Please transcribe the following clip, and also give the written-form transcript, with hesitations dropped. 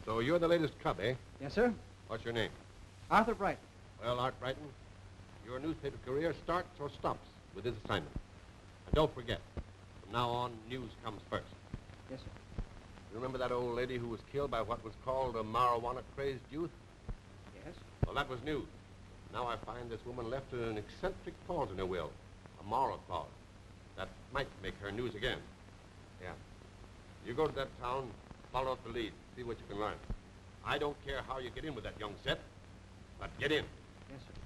So you're the latest cub, eh? Yes, sir. What's your name? Arthur Brighton. Well, Art Brighton, your newspaper career starts or stops with this assignment. And don't forget, from now on, news comes first. Yes, sir. You remember that old lady who was killed by what was called a marijuana-crazed youth? Yes. Well, that was news. Now I find this woman left an eccentric clause in her will, a moral clause. That might make her news again. Yeah. You go to that town, follow up the lead, see what you can learn. I don't care how you get in with that young set, but get in. Yes, sir.